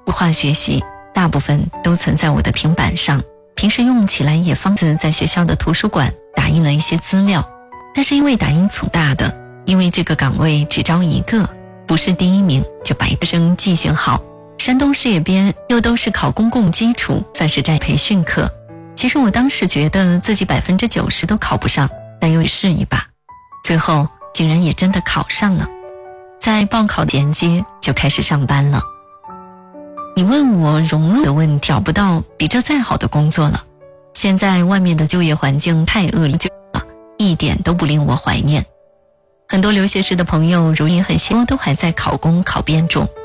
化学系大部分都存在我的平板上，平时用起来也方便，在学校的图书馆打印了一些资料。但是因为打印组大的，因为这个岗位只招一个，不是第一名就白生记性好。山东事业编又都是考公共基础，算是在培训课。其实我当时觉得自己90%都考不上，但又试一把，最后竟然也真的考上了。在报考衔接就开始上班了。你问我融入的问题，找不到比这再好的工作了。现在外面的就业环境太恶劣了，一点都不令我怀念。很多留学时的朋友如今很多都还在考公考编中，